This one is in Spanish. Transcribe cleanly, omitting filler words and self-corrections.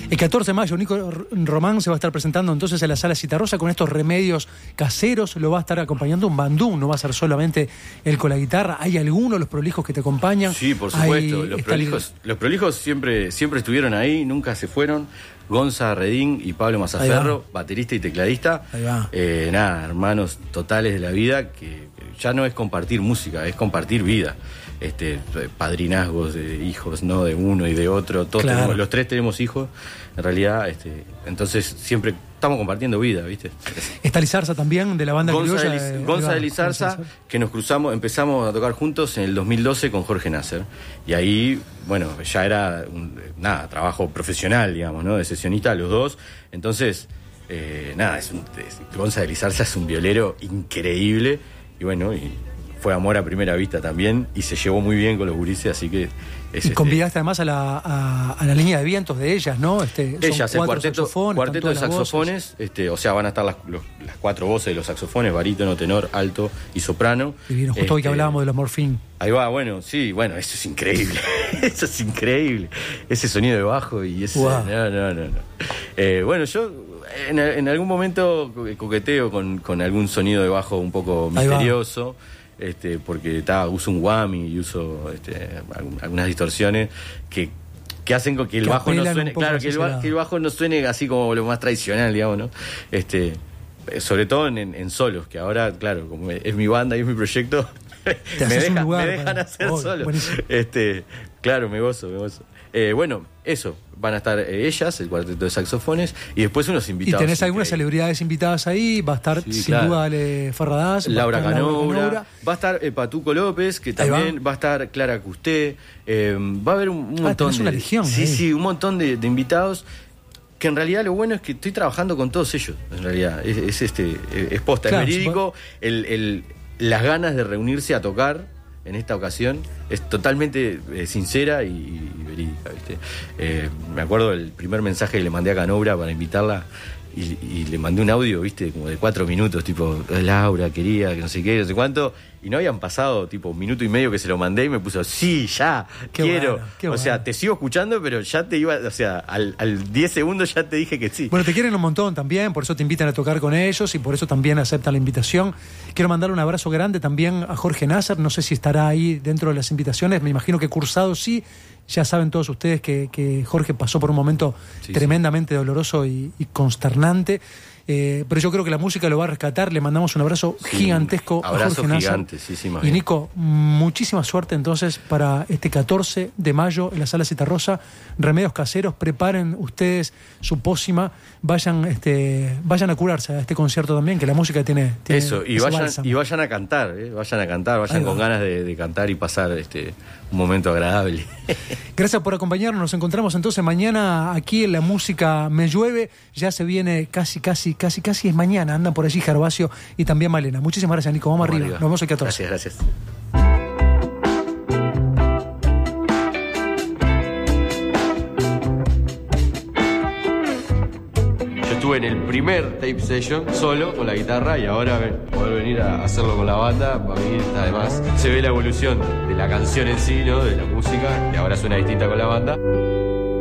El 14 de mayo, Nico Román se va a estar presentando entonces en la Sala Citarrosa con estos remedios caseros. Lo va a estar acompañando un bandú, no va a ser solamente él con la guitarra. ¿Hay alguno de los prolijos que te acompañan? Sí, por supuesto. Los prolijos siempre estuvieron ahí, nunca se fueron. Gonza Redín y Pablo Mazzaferro, baterista y tecladista. Hermanos totales de la vida, que ya no es compartir música, es compartir vida. Padrinazgos de hijos, ¿no? De uno y de otro. Todos los tres tenemos hijos, en realidad. Entonces siempre estamos compartiendo vida, ¿viste? Está Lizarza también, de la banda Gonza de Lizarza, que nos cruzamos, empezamos a tocar juntos en el 2012 con Jorge Nasser. Y ahí, bueno, ya era trabajo profesional, digamos, ¿no? De sesionista los dos. Entonces, Gonza de Lizarza es un violero increíble. Y bueno, fue amor a primera vista también, y se llevó muy bien con los gurises, así que... Y convidaste además a la línea de vientos de ellas, ¿no? Ellas, el cuarteto de saxofones, o sea, van a estar las 4 voces de los saxofones, barítono, tenor, alto y soprano. Y vino justo hoy que hablábamos de los Morphine. Ahí va, bueno, sí, eso es increíble. Eso es increíble. Ese sonido de bajo y ese... Wow. No. Bueno, yo en algún momento coqueteo con algún sonido de bajo un poco misterioso. Porque uso un whammy y uso algunas distorsiones que hacen con que el bajo no suene, que el bajo no suene así como lo más tradicional, digamos, ¿no? Sobre todo en solos, que ahora, claro, como es mi banda y es mi proyecto, me dejan hacer solos. Claro, me gozo. Bueno, eso, van a estar ellas, el cuarteto de saxofones, y después unos invitados. ¿Y tenés algunas celebridades invitadas ahí? Va a estar sin duda Ale Ferradas, Laura Canobra, va a estar Patuco López, que también va a estar Clara Custé, va a haber un montón de... una legión. Sí, un montón de invitados, que en realidad lo bueno es que estoy trabajando con todos ellos, en realidad, es posta, es verídico, las ganas de reunirse a tocar en esta ocasión es totalmente sincera y verídica, ¿viste? Me acuerdo del primer mensaje que le mandé a Canobra para invitarla y le mandé un audio, ¿viste? Como de 4 minutos, tipo, Laura, quería, que no sé qué, no sé cuánto, y no habían pasado, tipo, 1 minuto y medio que se lo mandé y me puso, sí, ya, quiero. Bueno, o sea, te sigo escuchando, pero ya te iba, o sea, al 10 segundos ya te dije que sí. Bueno, te quieren un montón también, por eso te invitan a tocar con ellos y por eso también aceptan la invitación. Quiero mandar un abrazo grande también a Jorge Nasser, no sé si estará ahí dentro de las invitaciones, me imagino que cursado sí. Ya saben todos ustedes que Jorge pasó por un momento tremendamente doloroso y consternante. Pero yo creo que la música lo va a rescatar. Le mandamos un abrazo gigantesco a Jorge Nasser. Y Nico, muchísima suerte entonces para este 14 de mayo en la Sala Citarrosa. Remedios caseros, preparen ustedes su pócima, vayan a curarse a este concierto también, que la música tiene eso, y vayan a cantar, vayan con ganas de cantar y pasar un momento agradable. Gracias por acompañarnos. Nos encontramos entonces mañana aquí en La Música Me Llueve. Ya se viene casi es mañana. Andan por allí Gervasio y también Malena. Muchísimas gracias, Nico. Vamos arriba. Nos vemos el 14. Gracias. Yo estuve en el primer tape session solo con la guitarra y ahora poder venir a hacerlo con la banda, para mí además se ve la evolución de la canción en sí, ¿no? De la música, que ahora suena distinta con la banda.